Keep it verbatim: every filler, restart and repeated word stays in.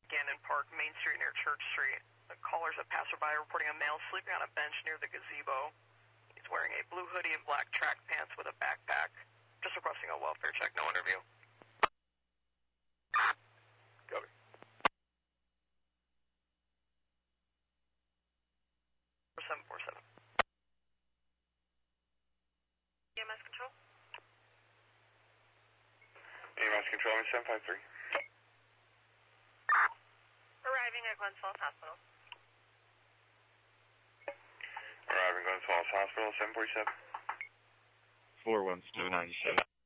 Gannon Park, Main Street near Church Street. The caller's a passerby reporting a male sleeping on a bench near the gazebo. He's wearing a blue hoodie and black track pants with a backpack. Just requesting a welfare check, no interview. Copy. seven four seven. E M S control? E M S control, seven five three. Arriving at Glens Falls Hospital. Arriving Glens Falls Hospital, seven four seven. four one seven nine seven.